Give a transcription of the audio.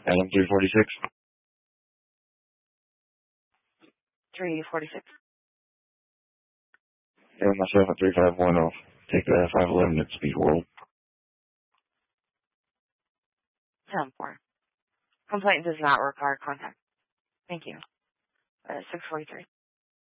Adam 346. 346. And myself at 3510. Take the 511 at Speed World. 10-4. Complaint does not require contact. Thank you. 643.